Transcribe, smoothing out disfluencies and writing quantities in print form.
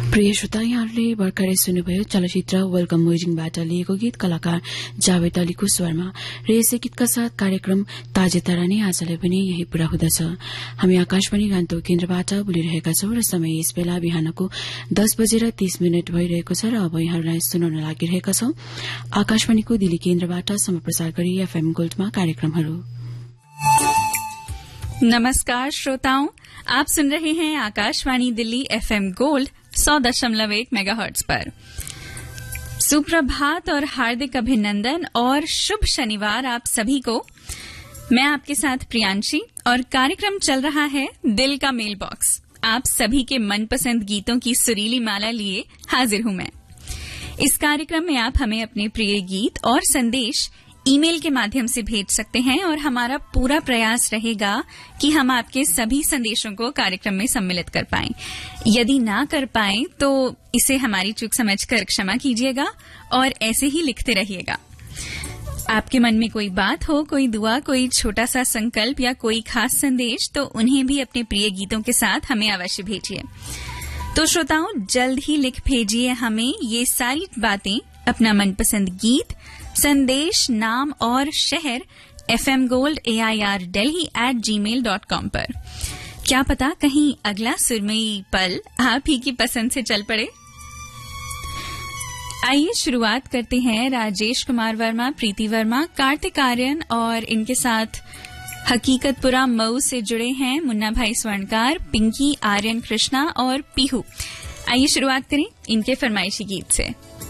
प्रिय श्रोता, यहाँहरूले भर्खरै सुन्नुभयो चलचित्र वेलकम वेजिङबाट लिएको गीत कलाकार जावेद अलीको स्वरमा र यसै गीतका साथ कार्यक्रम ताजे तारा नै आजलाई पनि यही पूरा हुँदछ। हामी आकाशवाणी गान्तोक केन्द्रबाट बोलिरहेका छौं र समय यस बेला बिहानको 10:30 भइरहेको छ र अब यहाँहरूलाई सुनाउन लागिरहेका छौं आकाशवाणीको दिल्ली केन्द्रबाट समप्रसार गरी एफएम गोल्डमा कार्यक्रमहरू। नमस्कार श्रोताओं, आप सुन रहे हैं Akashvani Delhi FM gold 100.1 megahertz पर। सुप्रभात और हार्दिक अभिनंदन और शुभ शनिवार आप सभी को। मैं आपके साथ प्रियांशी और कार्यक्रम चल रहा है दिल का मेल बॉक्स। आप सभी के मनपसंद गीतों की सुरीली माला लिए हाजिर हूं मैं। इस कार्यक्रम में आप हमें अपने प्रिय गीत और संदेश ईमेल के माध्यम से भेज सकते हैं और हमारा पूरा प्रयास रहेगा कि हम आपके सभी संदेशों को कार्यक्रम में सम्मिलित कर पाएं। यदि ना कर पाएं तो इसे हमारी चूक समझकर क्षमा कीजिएगा और ऐसे ही लिखते रहिएगा। आपके मन में कोई बात हो, कोई दुआ, कोई छोटा सा संकल्प या कोई खास संदेश, तो उन्हें भी अपने प्रिय गीतों के साथ हमें अवश्य भेजिए। तो श्रोताओं, जल्द ही लिख भेजिए हमें ये सारी बातें, अपना मनपसंद गीत, संदेश, नाम और शहर FM Gold AIR Delhi @gmail.com पर। क्या पता कहीं अगला सुरमई पल आप ही की पसंद से चल पड़े। आइए शुरुआत करते हैं राजेश कुमार वर्मा, प्रीति वर्मा, कार्तिक आर्यन और इनके साथ हकीकतपुरा मऊ से जुड़े हैं मुन्ना भाई स्वर्णकार, पिंकी, आर्यन कृष्णा और पीहू। आइए शुरुआत करें इनके फरमाइशी गीत से।